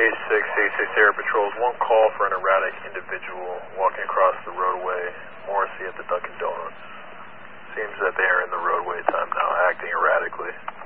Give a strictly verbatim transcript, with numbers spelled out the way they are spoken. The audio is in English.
eight six eight six Air Patrols, one call for an erratic individual walking across the roadway, Morrissey at the Dunkin' Donuts. Seems that they are in the roadway time now, acting erratically.